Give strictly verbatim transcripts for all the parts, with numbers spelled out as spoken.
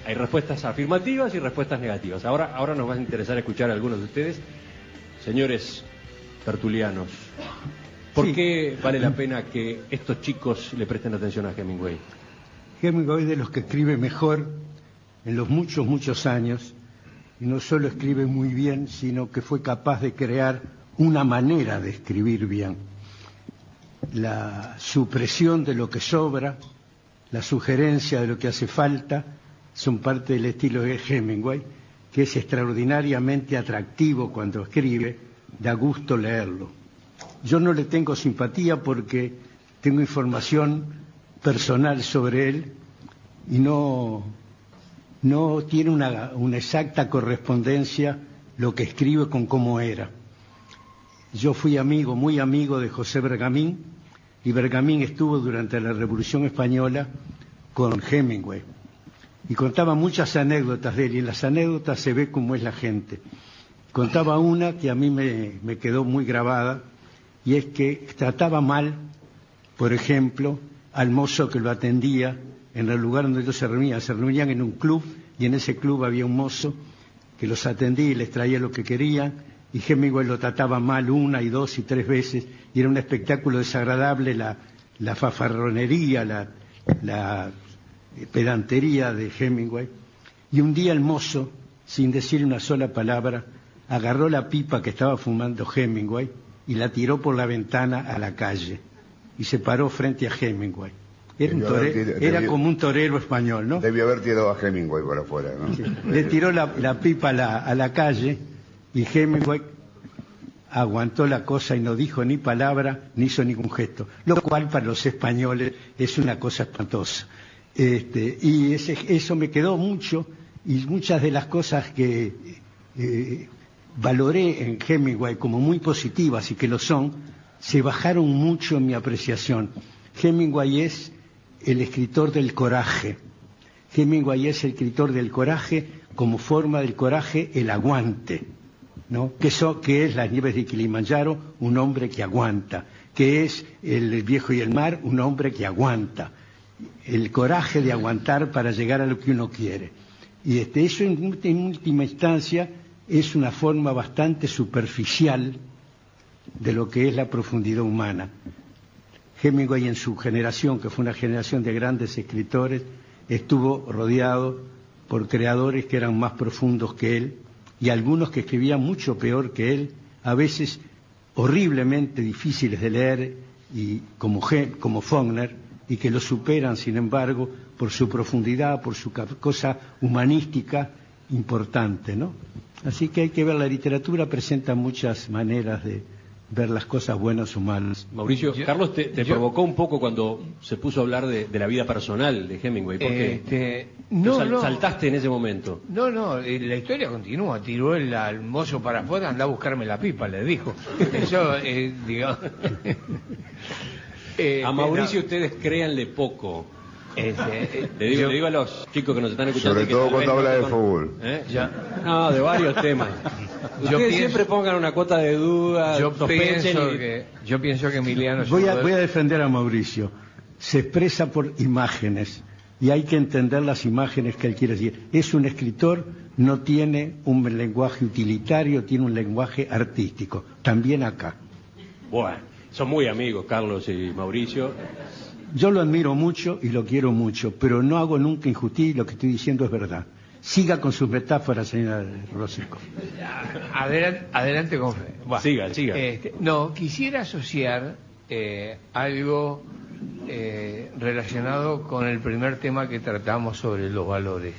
hay respuestas afirmativas y respuestas negativas. Ahora, ahora nos va a interesar escuchar a algunos de ustedes. Señores tertulianos, ¿por sí. qué vale la pena que estos chicos le presten atención a Hemingway? Hemingway es de los que escribe mejor en los muchos, muchos años, y no solo escribe muy bien, sino que fue capaz de crear una manera de escribir bien. La supresión de lo que sobra, la sugerencia de lo que hace falta, son parte del estilo de Hemingway, que es extraordinariamente atractivo cuando escribe, da gusto leerlo. Yo no le tengo simpatía porque tengo información personal sobre él y no, no tiene una, una exacta correspondencia lo que escribe con cómo era. Yo fui amigo, muy amigo de José Bergamín, y Bergamín estuvo durante la Revolución Española con Hemingway. Y contaba muchas anécdotas de él, y en las anécdotas se ve cómo es la gente. Contaba una que a mí me, me quedó muy grabada, y es que trataba mal, por ejemplo, al mozo que lo atendía en el lugar donde ellos se reunían. Se reunían en un club, y en ese club había un mozo que los atendía y les traía lo que querían, y Hemingway lo trataba mal una y dos y tres veces, y era un espectáculo desagradable la, la fafarronería, la... la pedantería de Hemingway. Y un día el mozo, sin decir una sola palabra, agarró la pipa que estaba fumando Hemingway y la tiró por la ventana a la calle y se paró frente a Hemingway. Era, un tore... tirado, era debió, como un torero español, ¿no? Debió haber tirado a Hemingway por afuera, ¿no? Sí. Le tiró la, la pipa a la, a la calle y Hemingway aguantó la cosa y no dijo ni palabra ni hizo ningún gesto, lo cual para los españoles es una cosa espantosa. Este, y ese, eso me quedó mucho, y muchas de las cosas que eh, valoré en Hemingway como muy positivas y que lo son, se bajaron mucho en mi apreciación. Hemingway es el escritor del coraje. Hemingway es el escritor del coraje, como forma del coraje el aguante, ¿no? Que, so, que es Las nieves de Kilimanjaro, un hombre que aguanta, que es El viejo y el mar, un hombre que aguanta. El coraje de aguantar para llegar a lo que uno quiere. Y este, eso en, en última instancia es una forma bastante superficial de lo que es la profundidad humana. Hemingway en su generación, que fue una generación de grandes escritores, estuvo rodeado por creadores que eran más profundos que él, y algunos que escribían mucho peor que él, a veces horriblemente difíciles de leer, y como, como Faulkner, y que lo superan, sin embargo, por su profundidad, por su cosa humanística importante, ¿no? Así que hay que ver, la literatura presenta muchas maneras de ver las cosas buenas o malas. Mauricio, yo, Carlos te, te yo, provocó un poco cuando se puso a hablar de, de la vida personal de Hemingway. ¿Por qué? Este, no, sal, no, saltaste en ese momento. No, no, la historia continúa. Tiró el al mozo para afuera, anda a buscarme la pipa, le dijo. Eso, eh, digamos... Eh, a Mauricio no. Ustedes créanle poco. Este, le, digo, yo, le digo a los chicos que nos están escuchando. Sobre todo cuando habla de fútbol. ¿Eh? No, de varios temas. Ustedes pienso, siempre pongan una cuota de duda. Yo pienso, y... que, yo pienso que Emiliano... Voy a, voy a defender a Mauricio. Se expresa por imágenes y hay que entender las imágenes que él quiere decir. Es un escritor, no tiene un lenguaje utilitario, tiene un lenguaje artístico. También acá. Bueno. Son muy amigos, Carlos y Mauricio. Yo lo admiro mucho y lo quiero mucho, pero no hago nunca injusticia y lo que estoy diciendo es verdad. Siga con sus metáforas, señora Rosico. Adelante, adelante con fe. Bueno, siga, siga. Este, no, quisiera asociar eh, algo eh, relacionado con el primer tema que tratamos sobre los valores.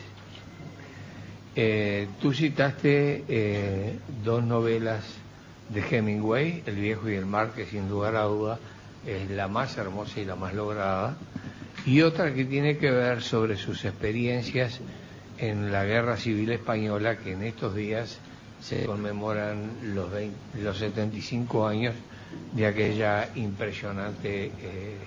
Eh, tú citaste eh, dos novelas de Hemingway, El viejo y el mar, que sin lugar a duda es la más hermosa y la más lograda, y otra que tiene que ver sobre sus experiencias en la Guerra Civil Española, que en estos días se conmemoran los, veinte, los setenta y cinco años de aquella impresionante eh,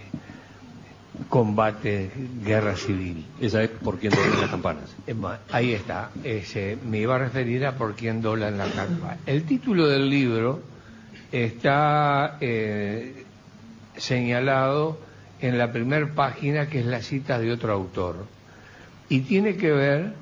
combate, guerra civil. Esa es Por quién doblan las campanas. Ahí está, ese, me iba a referir a Por quién doblan las campanas. El título del libro está eh, señalado en la primera página, que es la cita de otro autor, y tiene que ver